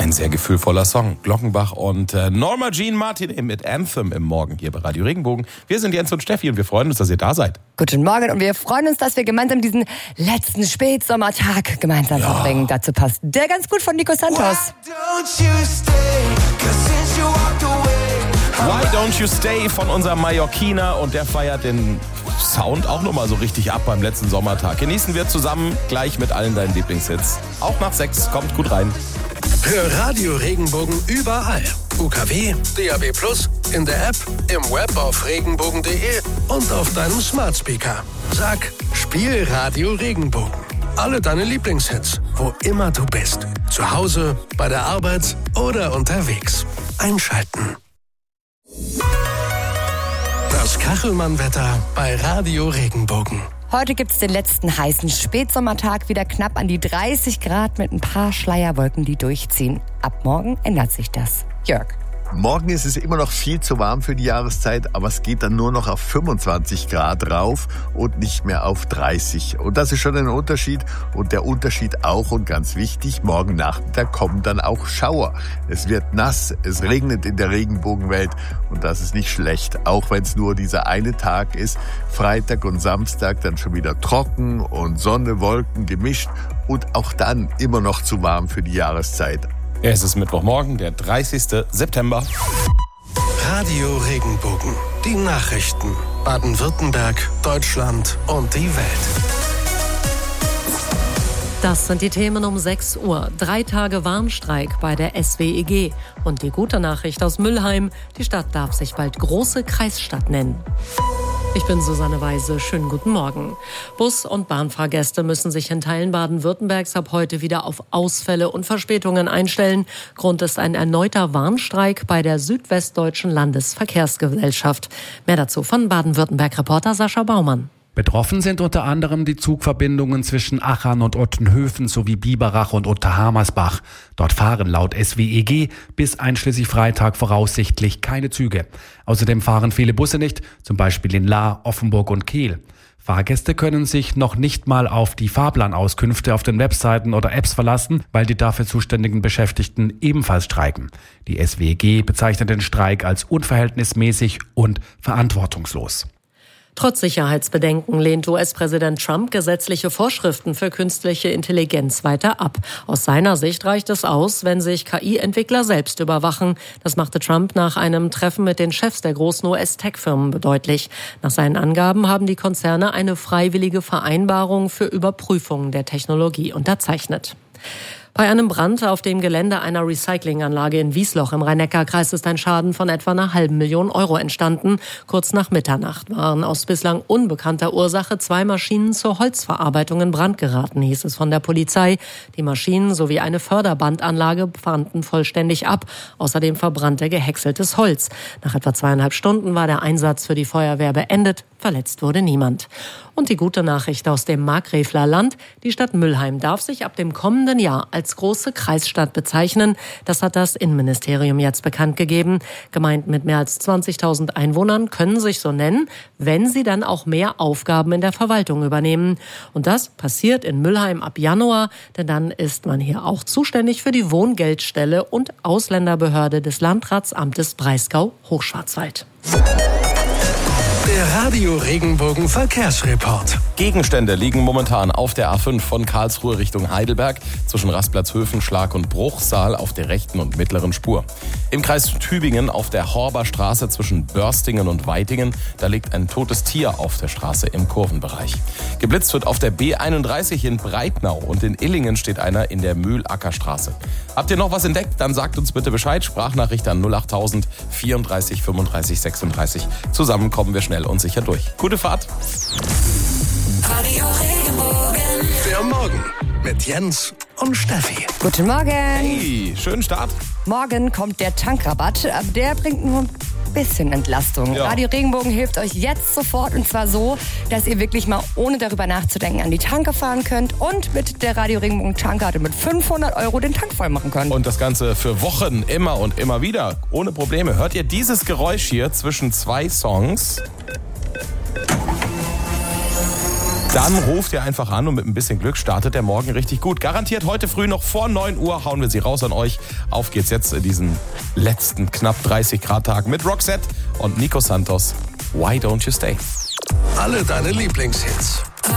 Ein sehr gefühlvoller Song. Glockenbach und Norma Jean Martin mit Anthem im Morgen hier bei Radio Regenbogen. Wir sind Jens und Steffi und wir freuen uns, dass ihr da seid. Guten Morgen und wir freuen uns, dass wir gemeinsam diesen letzten Spätsommertag gemeinsam verbringen. Dazu passt der ganz gut von Nico Santos. Why Don't You Stay von unserem Mallorquiner und der feiert den Sound auch nochmal so richtig ab beim letzten Sommertag. Genießen wir zusammen gleich mit allen deinen Lieblingshits. Auch nach 6, kommt gut rein. Hör Radio Regenbogen überall. UKW, DAB+, in der App, im Web auf regenbogen.de und auf deinem Smart Speaker. Sag, spiel Radio Regenbogen. Alle deine Lieblingshits, wo immer du bist. Zu Hause, bei der Arbeit oder unterwegs. Einschalten. Das Kachelmann-Wetter bei Radio Regenbogen. Heute gibt's den letzten heißen Spätsommertag, wieder knapp an die 30 Grad mit ein paar Schleierwolken, die durchziehen. Ab morgen ändert sich das. Jörg. Morgen ist es immer noch viel zu warm für die Jahreszeit, aber es geht dann nur noch auf 25 Grad rauf und nicht mehr auf 30. Und das ist schon ein Unterschied. Und der Unterschied auch und ganz wichtig, morgen Nachmittag kommen dann auch Schauer. Es wird nass, es regnet in der Regenbogenwelt und das ist nicht schlecht, auch wenn es nur dieser eine Tag ist. Freitag und Samstag dann schon wieder trocken und Sonne, Wolken gemischt und auch dann immer noch zu warm für die Jahreszeit. Es ist Mittwochmorgen, der 30. September. Radio Regenbogen. Die Nachrichten. Baden-Württemberg, Deutschland und die Welt. Das sind die Themen um 6 Uhr. 3 Tage Warnstreik bei der SWEG. Und die gute Nachricht aus Mülheim. Die Stadt darf sich bald große Kreisstadt nennen. Ich bin Susanne Weise. Schönen guten Morgen. Bus- und Bahnfahrgäste müssen sich in Teilen Baden-Württembergs ab heute wieder auf Ausfälle und Verspätungen einstellen. Grund ist ein erneuter Warnstreik bei der Südwestdeutschen Landesverkehrsgesellschaft. Mehr dazu von Baden-Württemberg-Reporter Sascha Baumann. Betroffen sind unter anderem die Zugverbindungen zwischen Achern und Ottenhöfen sowie Biberach und Unterhammersbach. Dort fahren laut SWEG bis einschließlich Freitag voraussichtlich keine Züge. Außerdem fahren viele Busse nicht, zum Beispiel in Lahr, Offenburg und Kehl. Fahrgäste können sich noch nicht mal auf die Fahrplanauskünfte auf den Webseiten oder Apps verlassen, weil die dafür zuständigen Beschäftigten ebenfalls streiken. Die SWEG bezeichnet den Streik als unverhältnismäßig und verantwortungslos. Trotz Sicherheitsbedenken lehnt US-Präsident Trump gesetzliche Vorschriften für künstliche Intelligenz weiter ab. Aus seiner Sicht reicht es aus, wenn sich KI-Entwickler selbst überwachen. Das machte Trump nach einem Treffen mit den Chefs der großen US-Tech-Firmen deutlich. Nach seinen Angaben haben die Konzerne eine freiwillige Vereinbarung für Überprüfungen der Technologie unterzeichnet. Bei einem Brand auf dem Gelände einer Recyclinganlage in Wiesloch im Rhein-Neckar-Kreis ist ein Schaden von etwa einer $500.000 entstanden. Kurz nach Mitternacht waren aus bislang unbekannter Ursache 2 Maschinen zur Holzverarbeitung in Brand geraten, hieß es von der Polizei. Die Maschinen sowie eine Förderbandanlage brannten vollständig ab. Außerdem verbrannte gehäckseltes Holz. Nach etwa 2,5 Stunden war der Einsatz für die Feuerwehr beendet. Verletzt wurde niemand. Und die gute Nachricht aus dem Markgräfler Land: Die Stadt Mülheim darf sich ab dem kommenden Jahr als große Kreisstadt bezeichnen. Das hat das Innenministerium jetzt bekannt gegeben. Gemeinden mit mehr als 20.000 Einwohnern können sich so nennen, wenn sie dann auch mehr Aufgaben in der Verwaltung übernehmen. Und das passiert in Mülheim ab Januar, denn dann ist man hier auch zuständig für die Wohngeldstelle und Ausländerbehörde des Landratsamtes Breisgau-Hochschwarzwald. Der Radio Regenbogen Verkehrsreport. Gegenstände liegen momentan auf der A5 von Karlsruhe Richtung Heidelberg zwischen Rastplatzhöfen, Schlag und Bruchsal auf der rechten und mittleren Spur. Im Kreis Tübingen auf der Horber Straße zwischen Börstingen und Weitingen, da liegt ein totes Tier auf der Straße im Kurvenbereich. Geblitzt wird auf der B31 in Breitnau und in Illingen steht einer in der Mühlackerstraße. Habt ihr noch was entdeckt? Dann sagt uns bitte Bescheid. Sprachnachricht an 08000 34 35 36. Zusammen kommen wir schnell und sicher durch. Gute Fahrt. Radio Regenbogen. Der Morgen mit Jens und Steffi. Guten Morgen. Hey, schönen Start. Morgen kommt der Tankrabatt. Der bringt nur ein bisschen Entlastung. Ja. Radio Regenbogen hilft euch jetzt sofort, und zwar so, dass ihr wirklich mal ohne darüber nachzudenken an die Tanke fahren könnt und mit der Radio Regenbogen Tankkarte mit 500 € den Tank voll machen könnt. Und das Ganze für Wochen, immer und immer wieder, ohne Probleme. Hört ihr dieses Geräusch hier zwischen 2 Songs? Dann ruft ihr einfach an und mit ein bisschen Glück startet der Morgen richtig gut. Garantiert heute früh noch vor 9 Uhr hauen wir sie raus an euch. Auf geht's jetzt in diesen letzten knapp 30 Grad Tag mit Roxette und Nico Santos. Why Don't You Stay? Alle deine Lieblingshits.